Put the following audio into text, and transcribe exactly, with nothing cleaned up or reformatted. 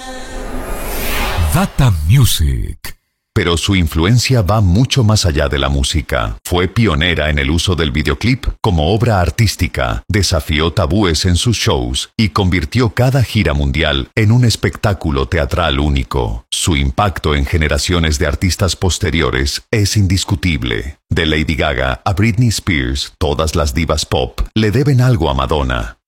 Data Music. Pero su influencia va mucho más allá de la música. Fue pionera en el uso del videoclip como obra artística, desafió tabúes en sus shows y convirtió cada gira mundial en un espectáculo teatral único. Su impacto en generaciones de artistas posteriores es indiscutible. De Lady Gaga a Britney Spears, todas las divas pop le deben algo a Madonna.